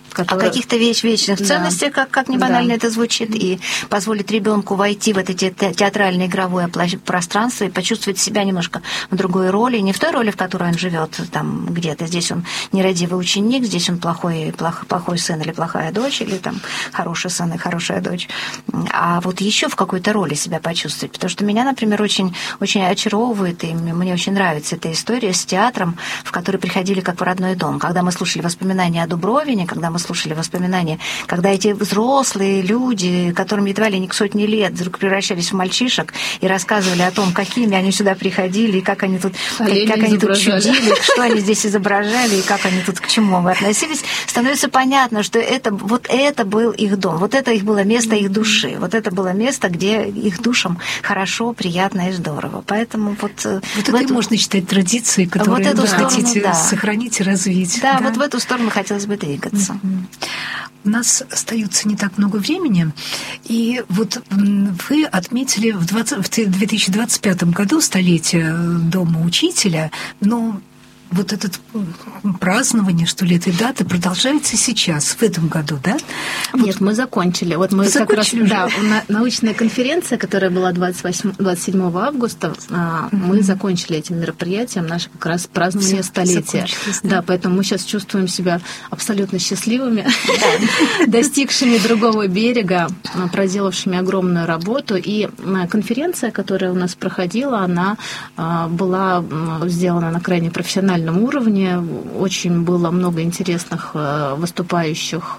о каких-то вечных ценностях, как не банально это звучит, и позволит ребенку войти в это театральное игровое пространство и почувствовать себя немножко в другой роли, не в той роли, в которой он живет там где-то. Здесь он нерадивый ученик, здесь он плохой сын или плохая дочь, или там хороший сын и хорошая дочь. А вот еще в какой-то роли себя почувствовать. Потому что меня, например, очень, очень очаровывает, и мне очень нравится эта история с театром, в который приходили как в родной дом. Когда мы слушали воспоминания о Дубровине, когда мы слушали воспоминания, когда эти взрослые люди, которым едва ли не к сотне лет, вдруг превращались в мальчишек и рассказывали о том, какими они сюда приходили, и как они тут чудили, что они здесь изображали, и как они тут к чему относились, становится понятно, что это был их дом, вот это их было место их души, вот это было место, где их душам хорошо, приятно и здорово. Поэтому это можно считать традицией, которую вы хотите сохранить и развить. Да, вот в эту сторону хотелось бы двигаться. У нас остается не так много времени, и вот вы отметили в 2025 году столетие Дома учителя, но вот это празднование, что ли, этой даты продолжается сейчас, в этом году, да? Нет, мы закончили. Вот мы как раз, научная конференция, которая была 27 августа, мы закончили этим мероприятием, наше как раз празднование столетия. Да, поэтому мы сейчас чувствуем себя абсолютно счастливыми, достигшими другого берега, проделавшими огромную работу. И конференция, которая у нас проходила, она была сделана на крайне профессиональном уровне. Очень было много интересных выступающих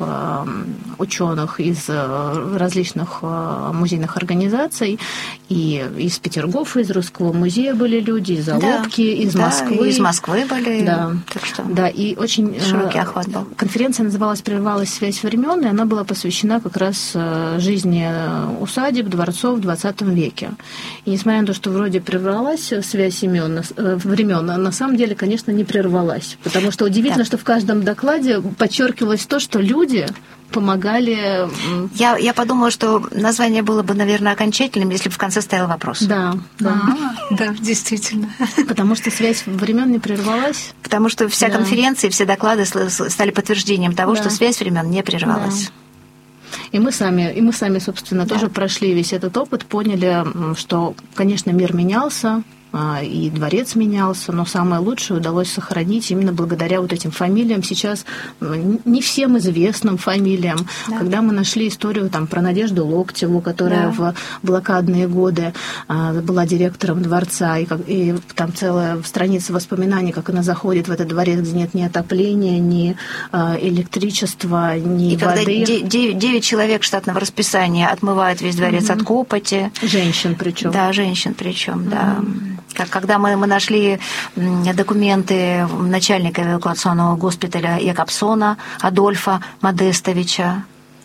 ученых из различных музейных организаций. И из Петергофа, из Русского музея были люди, из Алупки, из Москвы. Из Москвы были. Да. Так что и очень широкий охват был. Конференция называлась «Прервалась связь времен», и она была посвящена как раз жизни усадеб, дворцов в XX веке. И несмотря на то, что вроде прервалась связь времен, на самом деле, конечно, не прервалась. Потому что удивительно, что в каждом докладе подчеркивалось то, что люди помогали. Я подумала, что название было бы, наверное, окончательным, если бы в конце стоял вопрос. Да, действительно. Потому что связь времен не прервалась. Потому что вся конференция, все доклады стали подтверждением того, что связь времен не прервалась. И мы сами, собственно, тоже прошли весь этот опыт, поняли, что, конечно, мир менялся, и дворец менялся, но самое лучшее удалось сохранить именно благодаря вот этим фамилиям, сейчас не всем известным фамилиям. Да. Когда мы нашли историю про Надежду Локтеву, которая в блокадные годы была директором дворца, и там целая страница воспоминаний, как она заходит в этот дворец, где нет ни отопления, ни электричества, ни воды. И когда 9 человек штатного расписания отмывают весь дворец от копоти. Женщин причем. Да, женщин причем, да. Когда мы нашли документы начальника эвакуационного госпиталя Якобсона Адольфа Модестовича,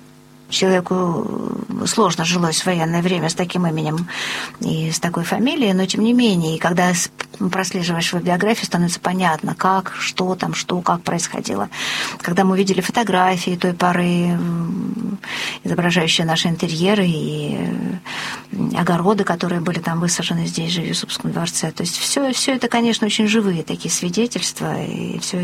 человеку сложно жилось в военное время с таким именем и с такой фамилией, но тем не менее, и когда прослеживаешь его биографию, становится понятно, как происходило. Когда мы увидели фотографии той поры, изображающие наши интерьеры и огороды, которые были там высажены здесь же, в Юсупском дворце. То есть все это, конечно, очень живые такие свидетельства, и все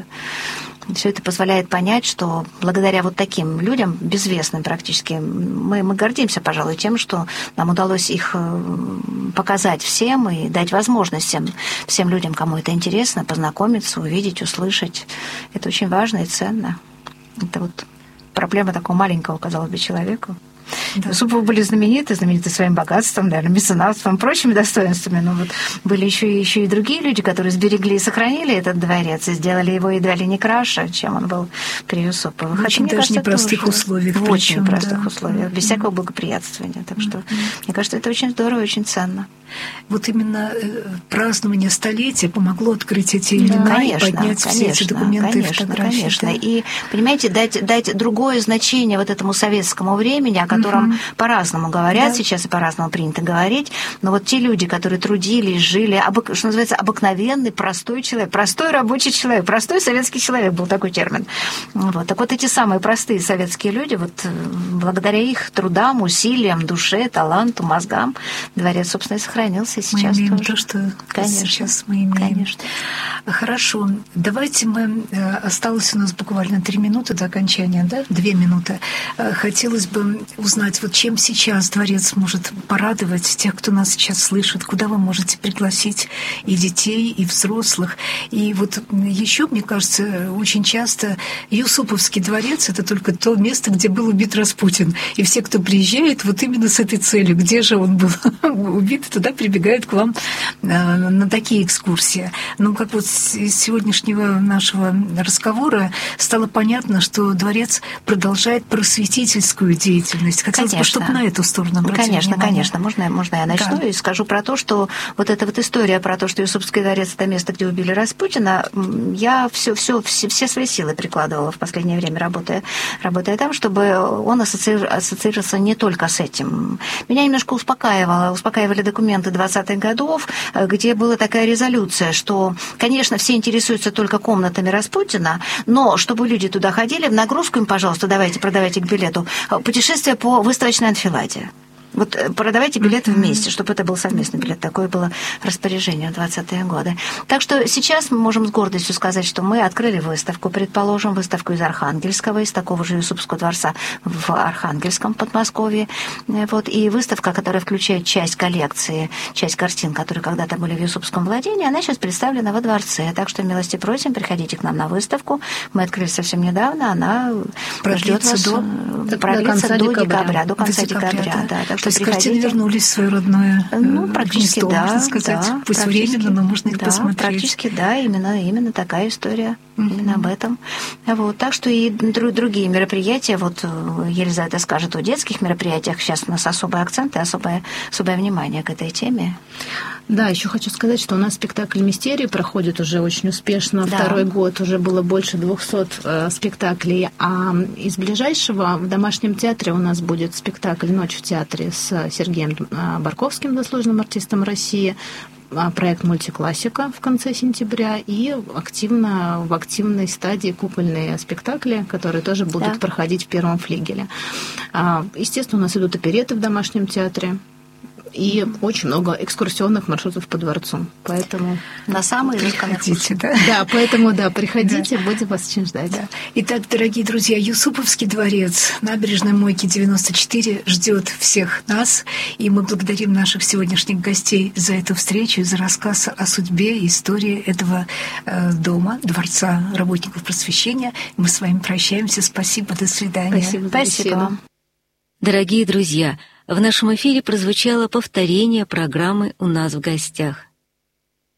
это позволяет понять, что благодаря вот таким людям, безвестным практически, мы гордимся, пожалуй, тем, что нам удалось их показать всем и дать возможность всем людям, кому это интересно, познакомиться, увидеть, услышать. Это очень важно и ценно. Это вот проблема такого маленького, казалось бы, человека. Да. Юсуповы были знамениты своим богатством, меценатством, прочими достоинствами, но вот были еще и другие люди, которые сберегли и сохранили этот дворец и сделали его едва ли не краше, чем он был при Юсуповых. В очень даже непростых условиях. В очень непростых условиях, без всякого благоприятствования. Так что, мне кажется, это очень здорово и очень ценно. Вот именно празднование столетия помогло открыть эти имена и поднять все эти документы и фотографии. Конечно. И, понимаете, дать другое значение вот этому советскому времени, о котором этом по-разному говорят сейчас и по-разному принято говорить. Но вот те люди, которые трудились, жили, что называется, обыкновенный, простой человек, простой рабочий человек, простой советский человек, был такой термин. Вот. Так вот эти самые простые советские люди, вот благодаря их трудам, усилиям, душе, таланту, мозгам, дворец, собственно, и сохранился. И сейчас мы имеем тоже. То, что конечно, сейчас мы имеем. Конечно. Хорошо. Давайте мы... Осталось у нас буквально 3 минуты до окончания, да? 2 минуты. Хотелось бы узнать, вот чем сейчас дворец может порадовать тех, кто нас сейчас слышит, куда вы можете пригласить и детей, и взрослых. И вот еще, мне кажется, очень часто Юсуповский дворец — это только то место, где был убит Распутин. И все, кто приезжает, вот именно с этой целью, где же он был убит, туда прибегают к вам на такие экскурсии. Но как вот из сегодняшнего нашего разговора стало понятно, что дворец продолжает просветительскую деятельность. Хотелось бы, чтобы на эту сторону обратили внимание. Конечно. Можно я начну и скажу про то, что вот эта вот история про то, что Юсуповский дворец — это место, где убили Распутина, я все свои силы прикладывала в последнее время, работая там, чтобы он ассоциировался не только с этим. Меня немножко успокаивали документы 20-х годов, где была такая резолюция, что, конечно, все интересуются только комнатами Распутина, но чтобы люди туда ходили, в нагрузку им, пожалуйста, продавайте к билету путешествие по выставочной анфиладе. Вот продавайте билеты вместе, чтобы это был совместный билет. Такое было распоряжение в 20-е годы. Так что сейчас мы можем с гордостью сказать, что мы открыли выставку, предположим, выставку из Архангельского, из такого же Юсуповского дворца в Архангельском Подмосковье. Вот. И выставка, которая включает часть коллекции, часть картин, которые когда-то были в Юсуповском владении, она сейчас представлена во дворце. Так что милости просим, приходите к нам на выставку. Мы открыли совсем недавно, она ждет вас до конца декабря. До конца декабря. Да. То есть картины вернулись в свое родное практически гнездо, да, можно сказать. Да, пусть временно, но можно их посмотреть. Практически да, именно такая история, именно об этом. Вот, так что и другие мероприятия, вот Елизавета скажет о детских мероприятиях, сейчас у нас особый акцент и особое внимание к этой теме. Да, еще хочу сказать, что у нас спектакль «Мистерии» проходит уже очень успешно. Да. 2-й год уже было больше 200 спектаклей. А из ближайшего в Домашнем театре у нас будет спектакль «Ночь в театре» с Сергеем Барковским, заслуженным артистом России. Проект «Мультиклассика» в конце сентября и в активной стадии кукольные спектакли, которые тоже будут проходить в первом флигеле. Естественно, у нас идут оперетты в Домашнем театре. И очень много экскурсионных маршрутов по дворцу. Поэтому на самые приходите, да? Да, поэтому, приходите, будем вас очень ждать. Да. Итак, дорогие друзья, Юсуповский дворец, набережной Мойки 94, ждет всех нас. И мы благодарим наших сегодняшних гостей за эту встречу, за рассказ о судьбе и истории этого дома, Дворца работников просвещения. Мы с вами прощаемся. Спасибо, до свидания. Спасибо. Дорогие друзья, в нашем эфире прозвучало повторение программы «У нас в гостях».